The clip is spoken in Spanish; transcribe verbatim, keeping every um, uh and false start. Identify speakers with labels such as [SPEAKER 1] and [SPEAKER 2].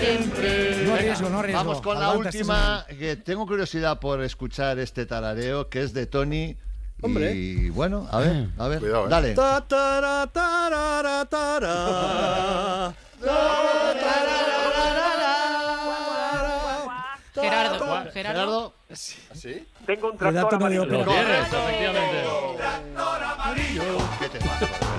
[SPEAKER 1] siempre.
[SPEAKER 2] No arriesgo, no arriesgo.
[SPEAKER 3] Vamos con la
[SPEAKER 2] Aguanta
[SPEAKER 3] última, que tengo curiosidad por escuchar este tarareo, que es de Tony.
[SPEAKER 4] Hombre.
[SPEAKER 3] Y bueno, a ver, a ver,
[SPEAKER 5] Cuidado, eh.
[SPEAKER 3] dale.
[SPEAKER 4] Ta, tara, tarara, tara.
[SPEAKER 1] Gerardo, Gerardo.
[SPEAKER 3] Gerardo.
[SPEAKER 5] ¿Así?
[SPEAKER 6] Tengo un
[SPEAKER 2] Le da
[SPEAKER 6] tractor
[SPEAKER 2] tono de
[SPEAKER 6] amarillo.
[SPEAKER 2] ópera.
[SPEAKER 7] Lo tienes, efectivamente.
[SPEAKER 3] ¿Qué te pasa?